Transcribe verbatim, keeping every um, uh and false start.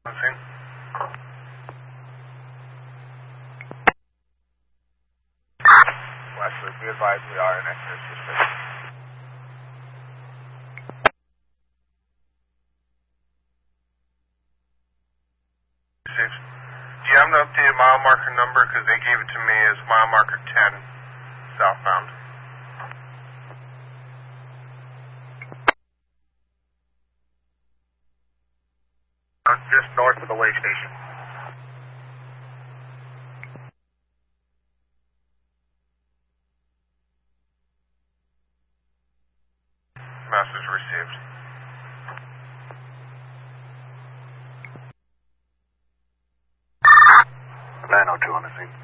Nothing. Westwood, be advised we are in excess suspicion. Six. Do you have the updated mile marker number? Because they gave it to me as mile marker ten, southbound. Just north of the way station. Message received. nine oh two on the scene.